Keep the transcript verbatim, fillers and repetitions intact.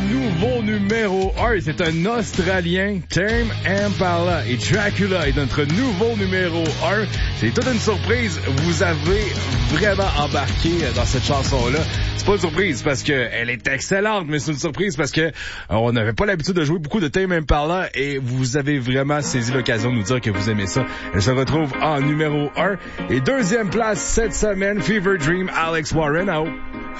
nouveau numéro un. C'est un Australien, Tame Impala. Et Dracula est notre nouveau numéro un. C'est toute une surprise. Vous avez vraiment embarqué dans cette chanson-là. C'est pas une surprise parce que elle est excellente, mais c'est une surprise parce que on n'avait pas l'habitude de jouer beaucoup de Tame Impala et vous avez vraiment saisi l'occasion de nous dire que vous aimez ça. Elle se retrouve en numéro un. Et deuxième place cette semaine, Fever Dream, Alex Warren. Oh.